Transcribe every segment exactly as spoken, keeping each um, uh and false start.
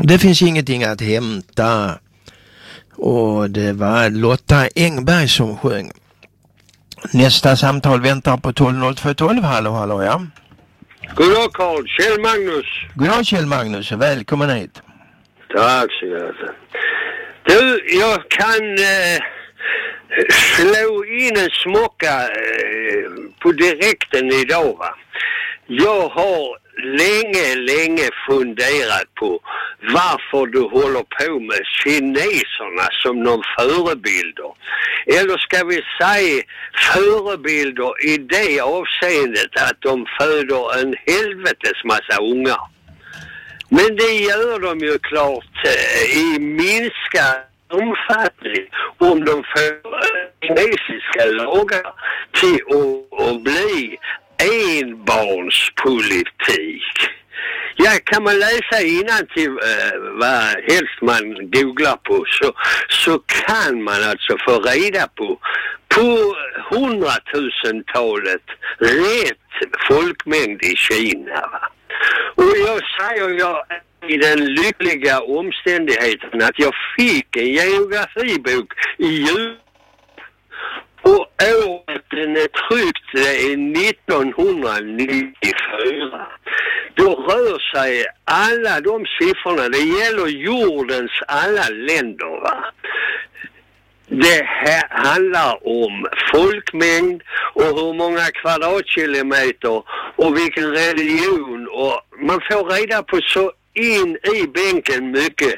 Det finns ingenting att hämta. Och det var Lotta Engberg som sjöng. Nästa samtal väntar på tolv noll två tolv. Hallå, hallå, ja. Goddag Carl, Kjell Magnus. Goddag Kjell Magnus, välkommen hit. Tack så hjärta. Du, jag kan eh, slå in en smocka eh, på direkten idag, va. Jag har länge, länge funderat på varför du håller på med kineserna som någon förebilder. Eller ska vi säga förebilder i det avseendet att de föder en helvetes massa ungar. Men det gör de ju klart eh, i minskad omfattning om de får kinesiska lagar till att, att bli enbarnspolitik. Ja, kan man läsa innantill eh, vad helst man googlar på så, så kan man alltså få reda på på hundratusentalet rätt folkmängd i Kina, va? Och jag säger jag i den lyckliga omständigheten att jag fick en geografibok i jul. Och året den är tryckt är nittonhundranittiofyra. Då rör sig alla de siffrorna, det gäller jordens alla länder, va? Det här handlar om folkmängd och hur många kvadratkilometer och vilken religion, och man får reda på så in i bänken mycket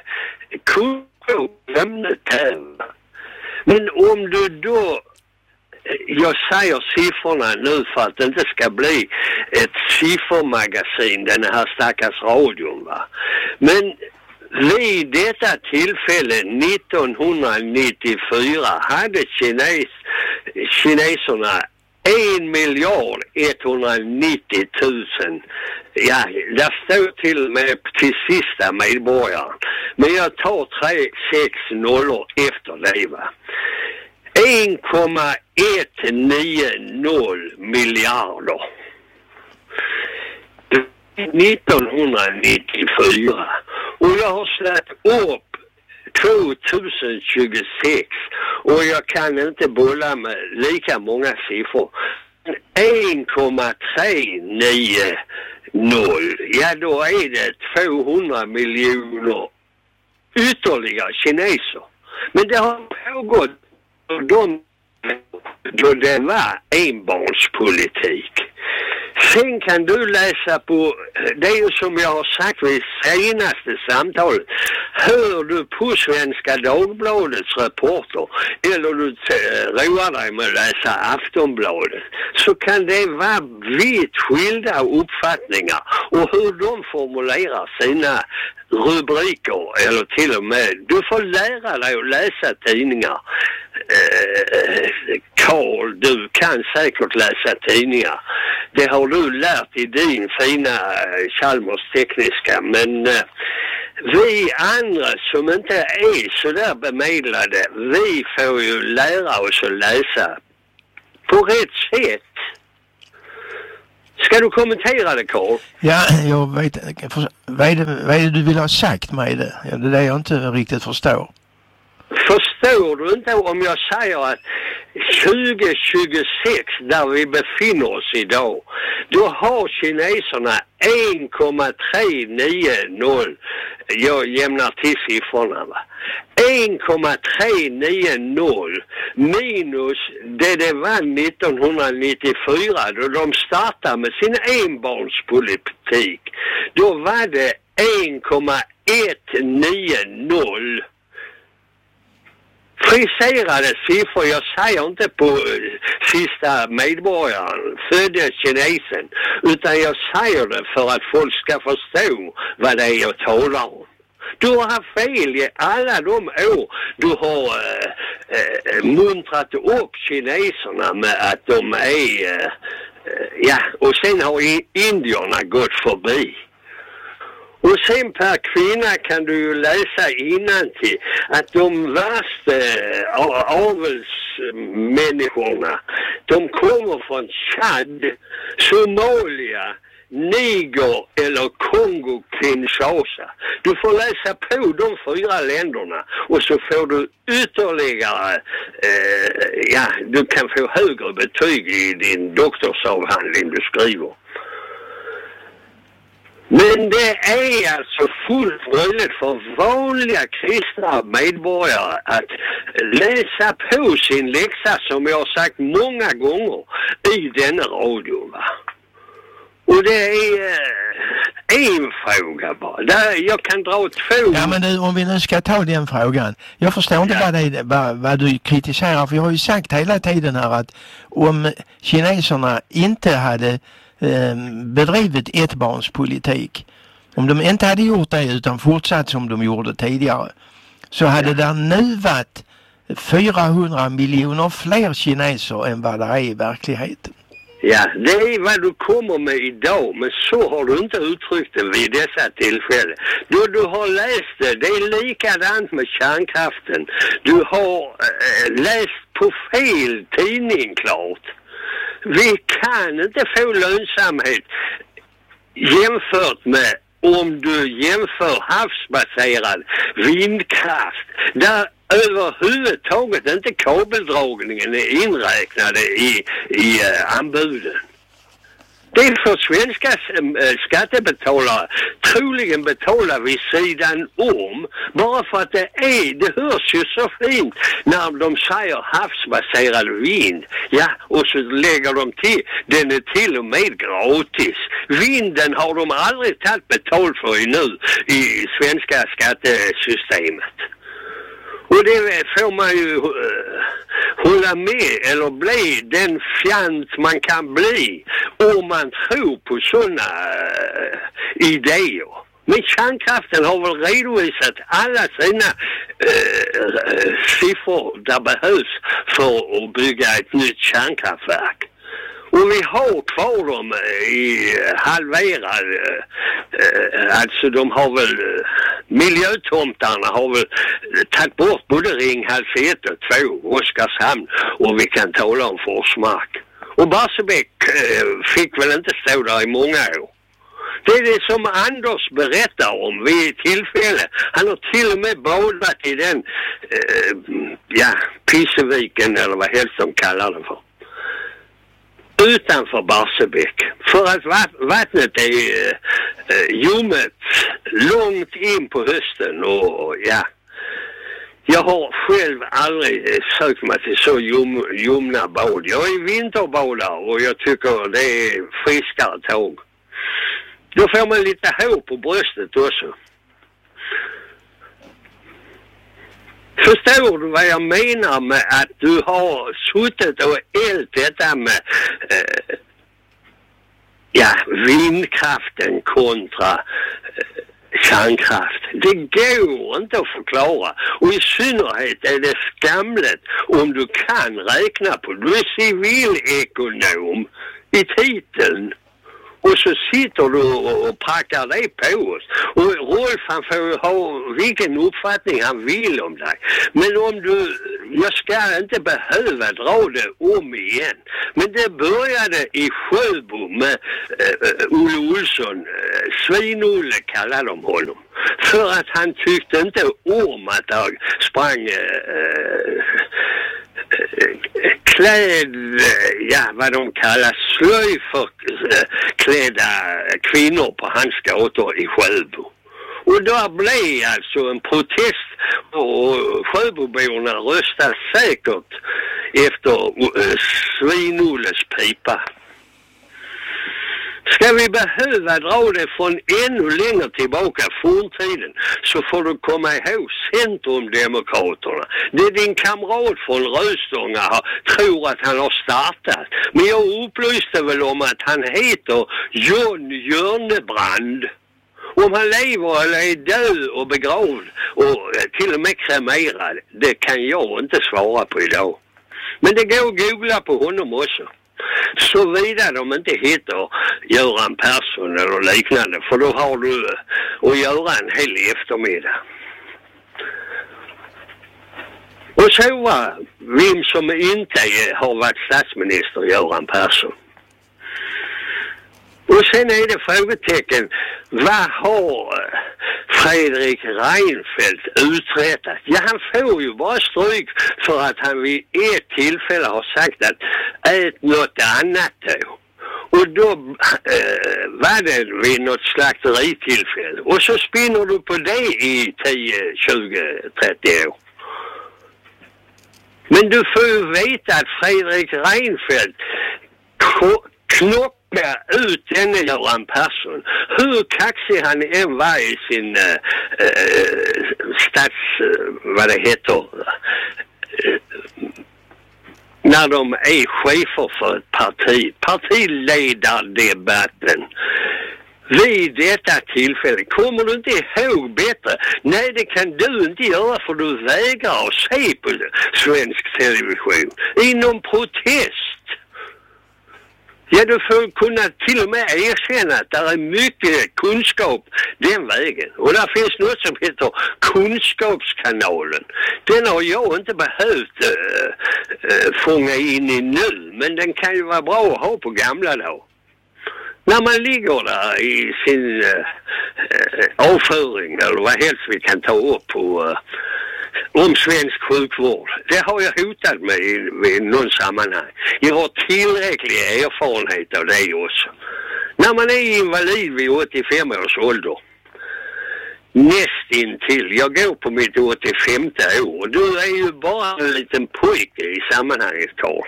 ämnet här. Men om du då, jag säger siffrorna nu för att det inte ska bli ett siffermagasin, den här stackars radion, va. Men vid detta tillfälle nittonhundranittiofyra hade kines, kineserna en miljard etthundranittio tusen. Ja, där står till och med till sista medborgaren. Men jag tar tre sex nollor efter det, va. en komma etthundranio miljarder. nittonhundranittiofyra. Och jag har släppt upp tvåtusentjugosex och jag kan inte bolla med lika många siffror. en komma trehundranitio, ja då är det tvåhundra miljoner ytterligare kineser. Men det har pågått de, då det var enbarnspolitik. Sen kan du läsa på, det är ju som jag har sagt vid senaste samtalet, hör du på Svenska Dagbladets reporter eller du roar dig med att läsa Aftonbladet, så kan det vara vitt skilda uppfattningar och hur de formulerar sina rubriker, eller till och med, du får lära dig att läsa tidningar. Karl, eh, du kan säkert läsa tidningar. Det har du lärt i din fina eh, Chalmers tekniska, men eh, vi andra som inte är så där bemedlade, vi får ju lära oss att läsa på rätt sätt. Ska du kommentera det, Karl? Ja, jag vet. Vad är, det, vad är det du vill ha sagt mig det? Ja, det är det jag inte riktigt förstår. Förstår du inte om jag säger att tjugo tjugosex, där vi befinner oss idag, då har kineserna en komma trehundranitio, jag jämnar till siffrorna, va? en komma trehundranitio minus det det var nittonhundranittiofyra då de startade med sin enbarnspolitik. Då var det en komma etthundranitio. Friserade siffror, jag säger inte på uh, sista medborgaren, födde kinesen, utan jag säger det för att folk ska förstå vad det är jag talar om. Du har haft fel i alla de år du har uh, uh, muntrat upp kineserna med att de är, uh, uh, ja, och sen har indierna gått förbi. Och sen per kvinna kan du ju läsa innantill att de värsta avelsmänniskorna, de kommer från Chad, Somalia, Niger eller Kongo-Kinshasa. Du får läsa på de fyra länderna och så får du ytterligare, eh, ja, du kan få högre betyg i din doktorsavhandling du skriver. Men det är alltså fullt möjligt för vanliga kristna medborgare att läsa på sin läxa, som jag har sagt många gånger i denna radio, va? Och det är eh, en fråga bara. Där jag kan dra två. Ja, men du, om vi nu ska ta den frågan. Jag förstår inte ja. vad, det, vad, vad du kritiserar. För jag har ju sagt hela tiden här att om kineserna inte hade eh, bedrivit ettbarnspolitik, om de inte hade gjort det utan fortsatt som de gjorde tidigare, så hade ja. det nu varit fyrahundra miljoner fler kineser än vad det är i verkligheten. Ja, det är vad du kommer med idag, men så har du inte uttryckt det vid dessa tillfällen. Då du har läst det, det är likadant med kärnkraften. Du har äh, läst på fel tidning, klart. Vi kan inte få lönsamhet jämfört med om du jämför havsbaserad vindkraft, där överhuvudtaget inte kabeldragningen är inräknade i, i uh, anbuden. Det är för svenska äh, skattebetalare troligen betalar vid sidan om, bara för att det är, det hörs ju så fint när de säger havsbaserad vind. Ja, och så lägger de till, den är till och med gratis. Vinden har de aldrig tagit betalt för nu i svenska skattesystemet. Och det får man ju uh, hålla med eller bli den fjant man kan bli om man tror på sådana uh, idéer. Men kärnkraften har väl redovisat alla sina uh, siffror där behövs för att bygga ett nytt kärnkraftverk. Och vi har kvar dem i halverad, eh, alltså de har väl, miljötomtarna har väl tagit bort både Ringhals ett och två, Oskarshamn, och vi kan tala om Forsmark. Och Barsebäck eh, fick väl inte stå där i många år. Det är det som Anders berättar om vid tillfälle. Han har till och med badat i den, eh, ja, Pisseviken eller vad helst de kallar det för. Utanför Barsebäck. För att vattnet är äh, ljummet långt in på hösten och, och ja. Jag har själv aldrig sökt mig till så ljum, ljumna bad. Jag är vinterbadare och jag tycker det är friskare tåg. Då får man lite hår på bröstet också. Förstår du vad jag menar med att du har suttit och ällt detta med eh, ja, vindkraften kontra eh, kärnkraft? Det går inte att förklara. Och i synnerhet är det skamligt om du kan räkna på. Du är civilekonom i titeln. Och så sitter du och packar dig på oss. Och Rolf, han får ha vilken uppfattning han vill om dig. Men om du, jag ska inte behöva dra det om igen. Men det började i Sjöbo med uh, Olle Olsson. Uh, Svin-Olle kallar de honom. För att han tyckte inte om att jag sprang uh, kläd, ja vad de kallar slöjförklädda kvinnor på hans gator i Sjöbo. Och då blev alltså en protest och Sjöboborna röstar säkert efter Svin-Olles pipa. Ska vi behöva dra det från ännu längre tillbaka forntiden, så får du komma ihåg Centrumdemokraterna. Det är din kamrat från Röstånga tror att han har startat. Men jag upplyste väl om att han heter John Jörnebrand. Om han lever eller är död och begravd och till och med kremerad, det kan jag inte svara på idag. Men det går att googla på honom också. Såvida de inte hittar Göran Persson eller liknande, för då har du att göra en hel eftermiddag. Och så var vem som inte har varit statsminister, Göran Persson. Och sen är det frågetecken, vad har Fredrik Reinfeldt uträttat? Ja, han får ju bara stryk för att han vid ett tillfälle har sagt att ät något annat då. Och då äh, var det vid något slakteritillfälle. Och så spinner du på det i tio, tjugo, trettio år. Men du får ju veta att Fredrik Reinfeldt knoppar ut denne Göran Persson. Hur kaxig han än var i sin äh, äh, stats... vad det heter... Äh, när de är chefer för ett parti. Partiledardebatten. Vid detta tillfälle. Kommer du inte ihåg bättre? Nej, det kan du inte göra för du vägrar att se på svensk television. Inom protest. Ja, du får kunna till och med erkänna att det är mycket kunskap den vägen. Och där finns något som heter kunskapskanalen. Den har jag inte behövt äh, äh, fånga in i nu, men den kan ju vara bra att ha på gamla dagar. När man ligger där i sin äh, äh, avföring, eller vad helst vi kan ta upp på... Äh, om svensk sjukvård. Det har jag hotat med i, i någon sammanhang. Jag har tillräcklig erfarenhet av det också. När man är invalid vid åttiofem års ålder. Nästintill. Jag går på mitt åttiofemte år. Du är ju bara en liten pojke i sammanhanget, Carl.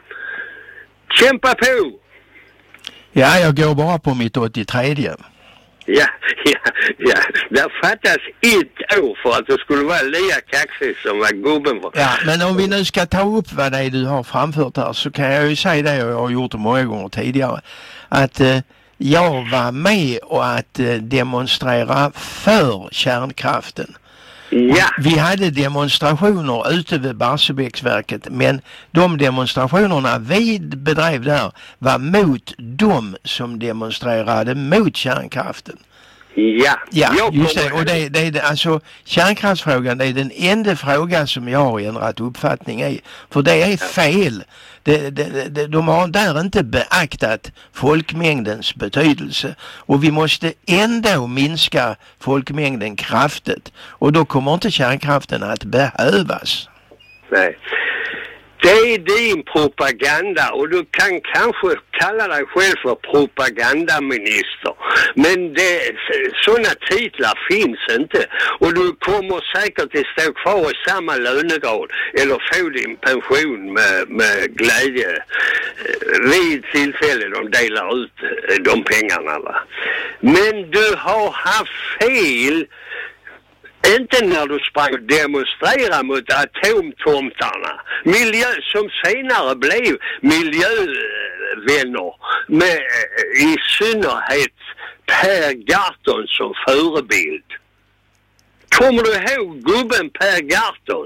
Kämpa på! Ja, jag går bara på mitt åttiotre. Ja, ja, ja. Det fattas ett år för att det skulle vara lika kaxigt som var gubben var. Ja, men om vi nu ska ta upp vad det är du har framfört här, så kan jag ju säga det, och jag har gjort det många gånger tidigare, att eh, jag var med och att eh, demonstrera för kärnkraften. Ja. Vi hade demonstrationer ute vid Barsebäcksverket, men de demonstrationerna vi bedrev där var mot de som demonstrerade mot kärnkraften. Ja, ja just det. Och det, det, det, alltså, kärnkraftsfrågan, det är den enda frågan som jag har ändrat uppfattning i. För det är fel. Det, det, det, de har där inte beaktat folkmängdens betydelse. Och vi måste ändå minska folkmängden kraftigt. Och då kommer inte kärnkraften att behövas. Nej. Det är din propaganda, och du kan kanske kalla dig själv för propagandaminister. Men det, sådana titlar finns inte. Och du kommer säkert att stå kvar i samma lönegrad eller få din pension med, med glädje vid tillfälle de delar ut de pengarna. Va? Men du har haft fel. Inte när du sprang och demonstrerade mot atomtomtarna. Miljö, som senare blev miljövänner. Med i synnerhet Per Gahrton som förebild. Kommer du ihåg gubben Per Gahrton?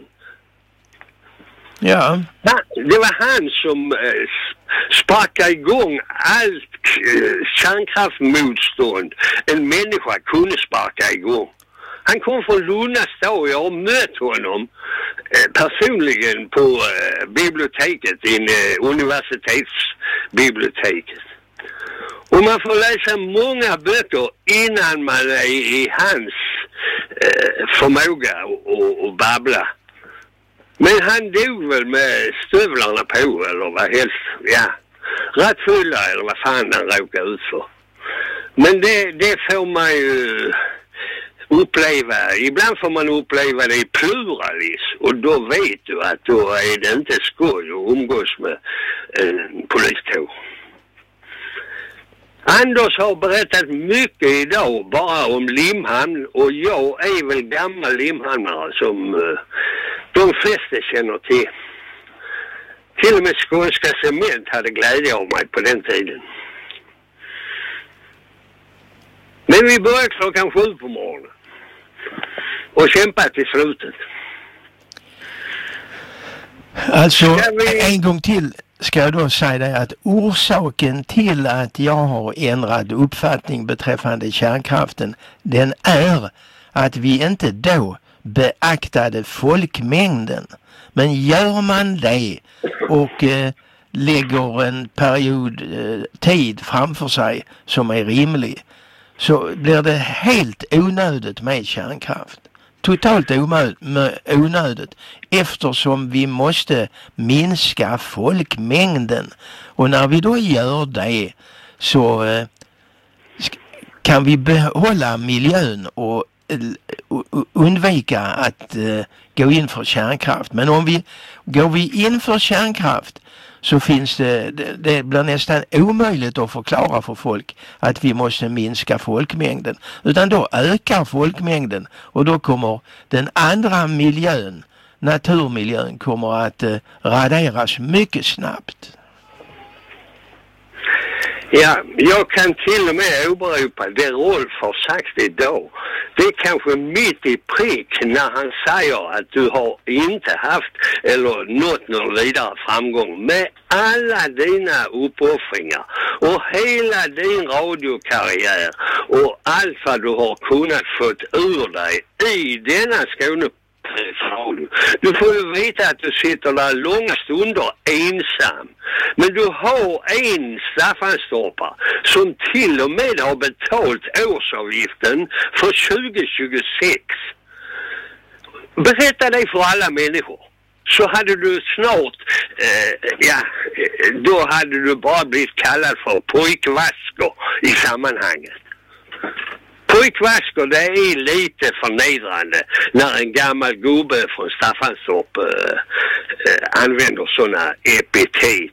Ja. Det var han som eh, sparkade igång allt eh, kärnkraftmotstånd en människa kunde sparka igång. Han kom från Lunda stad, jag har mött honom eh, personligen på eh, biblioteket, i eh, universitetsbiblioteket. Och man får läsa många böcker innan man är i hans eh, förmåga att babbla. Men han dog väl med stövlarna på, eller vad helst, ja, rattfulla eller vad fan han råkade ut för. Men det, det får man ju uppleva, ibland får man uppleva det i pluralis, och då vet du att då är det inte skoj att umgås med en polistår. Anders har berättat mycket idag bara om Limhamn, och jag är väl gammal limhamnare som uh, de flesta känner till. Till och med Skånska Cement hade glädje av mig på den tiden. Men vi började klockan sju på morgonen och kämpade till slutet. Alltså, vi... en gång till ska jag då säga det, att orsaken till att jag har ändrat uppfattning beträffande kärnkraften, den är att vi inte då beaktade folkmängden. Men gör man det och eh, lägger en period eh, tid framför sig som är rimlig, så blir det helt onödigt med kärnkraft. Totalt onödigt, eftersom vi måste minska folkmängden. Och när vi då gör det så eh, kan vi behålla miljön och undvika att uh, gå in för kärnkraft. Men om vi går vi in för kärnkraft så finns det, det, det blir nästan omöjligt att förklara för folk att vi måste minska folkmängden. Utan då ökar folkmängden och då kommer den andra miljön, naturmiljön, kommer att uh, raderas mycket snabbt. Ja, jag kan till och med åberopa det Rolf har sagt idag. Det är kanske mitt i prick när han säger att du har inte haft eller nått någon vidare framgång med alla dina uppoffringar och hela din radiokarriär och allt vad du har kunnat fått ur dig i denna Skåne. Du får ju veta att du sitter där långa stunder ensam. Men du har en Staffanstorpare som till och med har betalt årsavgiften för tjugo tjugosex. Berätta det för alla människor. Så hade du snart, eh, ja, då hade du bara blivit kallad för pojkvasker i sammanhanget. Pojkvasker, det är lite förnedrande när en gammal gubbe från Staffanstorp eh, eh, använder sådana epitet.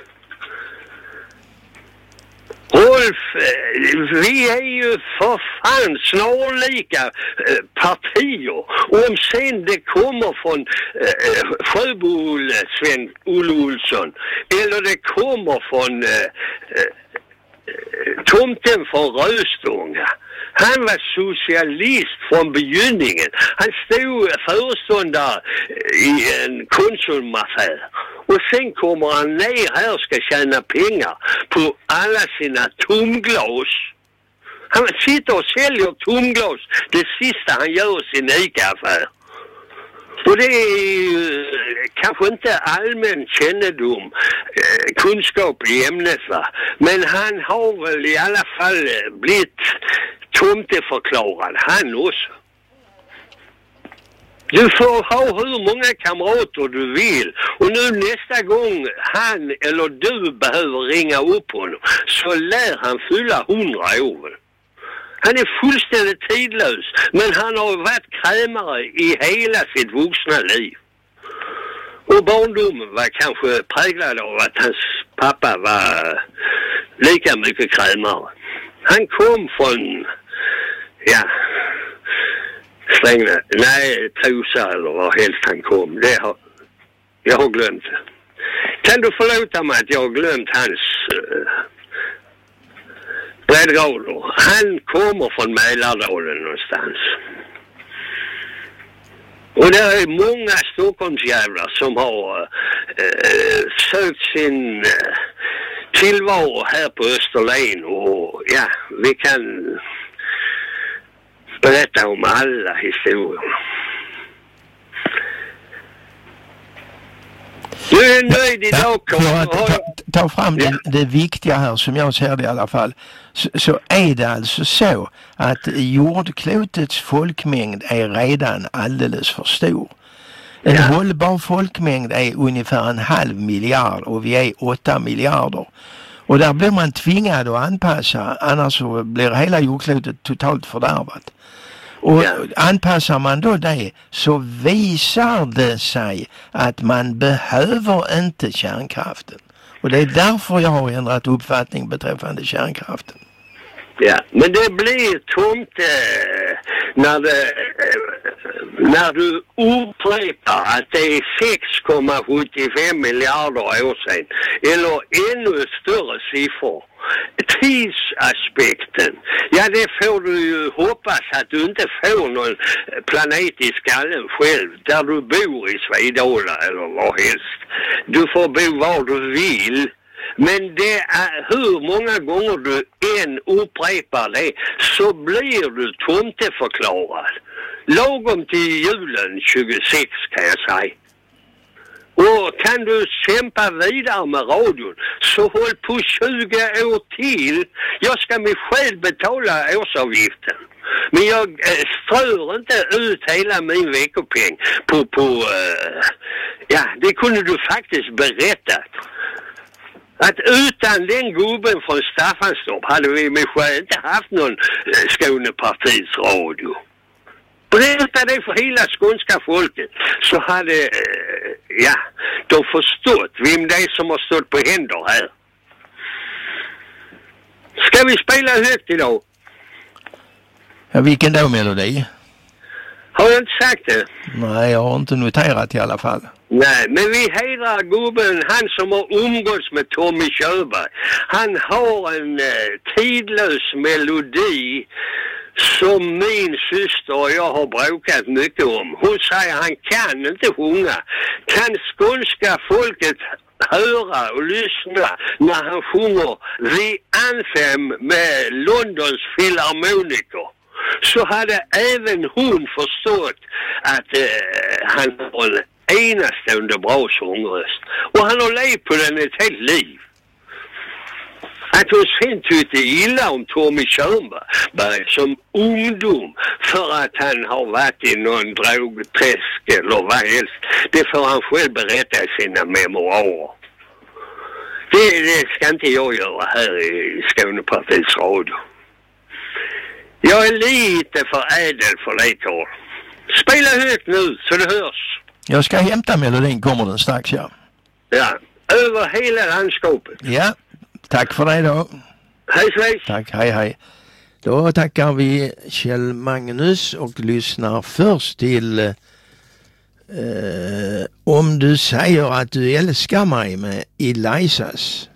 Rolf, eh, vi är ju för fan snarlika eh, partier. Och om sen det kommer från eh, Sjöbo Sven Olle Olsson eller det kommer från eh, eh, tomten från Röstånga. Han var socialist från begynnelsen. Han stod föreståndare i en konsumaffär. Och sen kommer han ner här och ska tjäna pengar på alla sina tomglas. Han sitter och säljer tomglas. Det sista han gör i sin ICA-affär. Och det är kanske inte allmän kännedom, eh, kunskap i ämnet, va. Men han har väl i alla fall blivit tomteförklarad, han också. Du får ha hur många kamrater du vill. Och nu nästa gång han eller du behöver ringa upp honom så lär han fylla hundra år. Han är fullständigt tidlös, men han har varit krämare i hela sitt vuxna liv. Och barndomen var kanske präglad av att hans pappa var lika mycket krämare. Han kom från, ja, Strängnäs, nej, Trosa eller var helst han kom. Det har, jag har glömt det. Kan du förlåta mig att jag har glömt hans uh, breddgrader? Han kommer från Mälardalen någonstans. Och det är många Stockholmsjävlar som har uh, sökt sin uh, tillvaro här på Österlen. Och ja, vi kan berätta om alla historier. Du är nöjd idag. Ja, ta, ta fram det, det viktiga här som jag ser det i alla fall. Så, så är det alltså så att jordklotets folkmängd är redan alldeles för stor. En ja. hållbar folkmängd är ungefär en halv miljard och vi är åtta miljarder. Och där blir man tvingad att anpassa, annars så blir hela jordklotet totalt fördärvat. Och ja. anpassar man då det så visar det sig att man behöver inte kärnkraften. Och det är därför jag har ändrat uppfattning beträffande kärnkraften. Ja, men det blir tomt eh, när, det, eh, när du upprepar att det är sex komma sjuttiofem miljarder år sedan eller ännu större siffror. Tidsaspekten, ja det får du ju hoppas att du inte får någon planet i skallen själv där du bor i Svedala eller var helst. Du får bo var du vill. Men det är hur många gånger du än upprepar det så blir du tomteförklarad. Lagom till julen tjugosex kan jag säga. Och kan du kämpa vidare med radion så håll på tjugo år till. Jag ska mig själv betala årsavgiften. Men jag äh, strör inte ut hela min veckopeng på, på äh, ja, det kunde du faktiskt berättat. Att utan den gubben från Staffanstorp hade vi med själv inte haft någon äh, Skånepartiets radio. Berätta det för hela skånska folket så hade äh, ja, de förstått vem det är som har stått på händer här. Ska vi spela högt idag? Ja, vilken då melodi? Har jag inte sagt det? Nej, jag har inte noterat i alla fall. Nej, men vi hedrar gubben, han som har umgåtts med Tommy Körberg. Han har en eh, tidlös melodi som min syster och jag har bråkat mycket om. Hon säger han kan inte sjunga. Kan skånska folket höra och lyssna när han sjunger The Anthem med Londons filharmoniker, så hade även hon förstått att eh, han har en enastående bra sångröst. Och han har levt på den ett helt liv. Att hon sen tyckte illa om Tommy Körberg som ungdom för att han har varit i någon drogträsk eller vad helst, det får han själv berätta i sina memoarer. Det, det ska inte jag göra här i Skånepartiets radio. Jag är lite för ädel för det, Carl. Spela högt nu så det hörs. Jag ska hämta melodin, kommer den strax, ja. Ja, över hela landskapet. Ja, tack för det då. Hej svejs. Tack, hej hej. Då tackar vi Kjell Magnus och lyssnar först till eh, Om du säger att du älskar mig med Elisas.